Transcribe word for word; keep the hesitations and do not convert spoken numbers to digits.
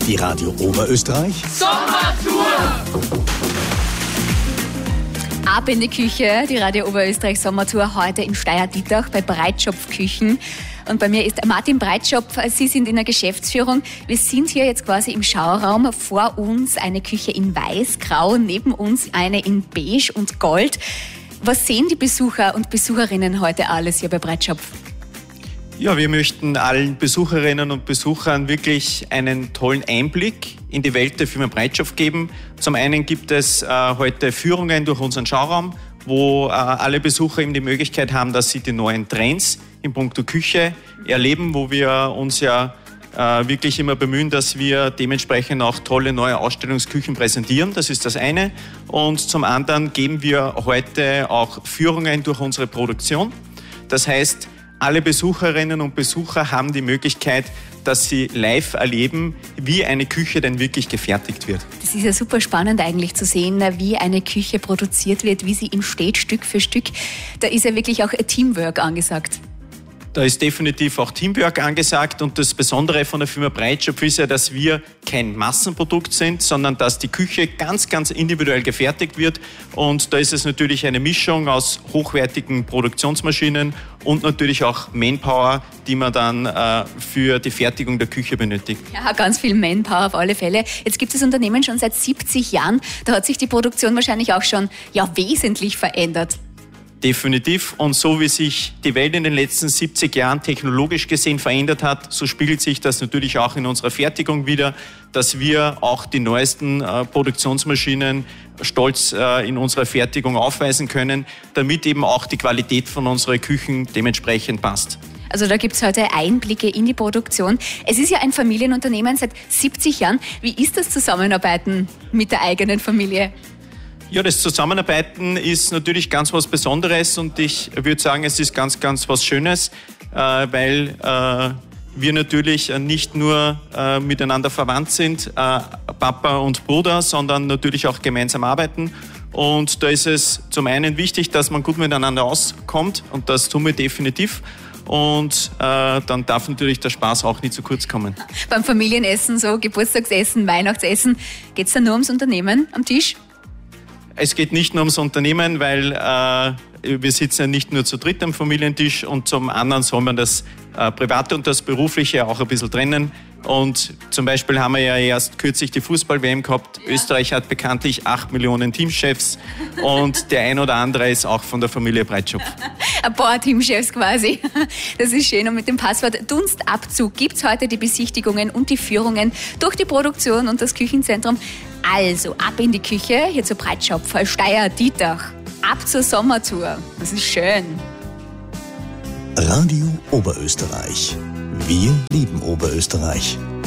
Die Radio Oberösterreich Sommertour! Ab in die Küche, die Radio Oberösterreich Sommertour heute in Steyr-Dietach bei Breitschopf Küchen. Und bei mir ist Martin Breitschopf, Sie sind in der Geschäftsführung. Wir sind hier jetzt quasi im Schauraum. Vor uns eine Küche in weiß-grau, neben uns eine in beige und gold. Was sehen die Besucher und Besucherinnen heute alles hier bei Breitschopf? Ja, wir möchten allen Besucherinnen und Besuchern wirklich einen tollen Einblick in die Welt der Firma Breitschopf geben. Zum einen gibt es äh, heute Führungen durch unseren Schauraum, wo äh, alle Besucher eben die Möglichkeit haben, dass sie die neuen Trends in puncto Küche erleben, wo wir uns ja äh, wirklich immer bemühen, dass wir dementsprechend auch tolle neue Ausstellungsküchen präsentieren. Das ist das eine. Und zum anderen geben wir heute auch Führungen durch unsere Produktion. Das heißt, alle Besucherinnen und Besucher haben die Möglichkeit, dass sie live erleben, wie eine Küche denn wirklich gefertigt wird. Das ist ja super spannend eigentlich zu sehen, wie eine Küche produziert wird, wie sie entsteht, Stück für Stück. Da ist ja wirklich auch Teamwork angesagt. Da ist definitiv auch Teamwork angesagt und das Besondere von der Firma Breitschopf ist ja, dass wir kein Massenprodukt sind, sondern dass die Küche ganz, ganz individuell gefertigt wird und da ist es natürlich eine Mischung aus hochwertigen Produktionsmaschinen und natürlich auch Manpower, die man dann äh, für die Fertigung der Küche benötigt. Ja, ganz viel Manpower auf alle Fälle. Jetzt gibt es das Unternehmen schon seit siebzig Jahren, da hat sich die Produktion wahrscheinlich auch schon ja, wesentlich verändert. Definitiv. Und so wie sich die Welt in den letzten siebzig Jahren technologisch gesehen verändert hat, so spiegelt sich das natürlich auch in unserer Fertigung wider, dass wir auch die neuesten äh, Produktionsmaschinen stolz äh, in unserer Fertigung aufweisen können, damit eben auch die Qualität von unseren Küchen dementsprechend passt. Also da gibt es heute Einblicke in die Produktion. Es ist ja ein Familienunternehmen seit siebzig Jahren. Wie ist das Zusammenarbeiten mit der eigenen Familie? Ja, das Zusammenarbeiten ist natürlich ganz was Besonderes und ich würde sagen, es ist ganz, ganz was Schönes, äh, weil äh, wir natürlich nicht nur äh, miteinander verwandt sind, äh, Papa und Bruder, sondern natürlich auch gemeinsam arbeiten. Und da ist es zum einen wichtig, dass man gut miteinander auskommt und das tun wir definitiv. Und äh, dann darf natürlich der Spaß auch nicht zu kurz kommen. Beim Familienessen, so Geburtstagsessen, Weihnachtsessen, geht es da nur ums Unternehmen am Tisch? Es geht nicht nur ums Unternehmen, weil äh, wir sitzen ja nicht nur zu dritt am Familientisch und zum anderen soll man das äh, Private und das Berufliche auch ein bisschen trennen. Und zum Beispiel haben wir ja erst kürzlich die Fußball-W M gehabt. Ja. Österreich hat bekanntlich acht Millionen Teamchefs und der ein oder andere ist auch von der Familie Breitschopf. Ein paar Teamchefs quasi. Das ist schön. Und mit dem Passwort Dunstabzug gibt es heute die Besichtigungen und die Führungen durch die Produktion und das Küchenzentrum. Also ab in die Küche, hier zu Breitschopf, Steyr-Dietach. Ab zur Sommertour. Das ist schön. Radio Oberösterreich. Wir lieben Oberösterreich.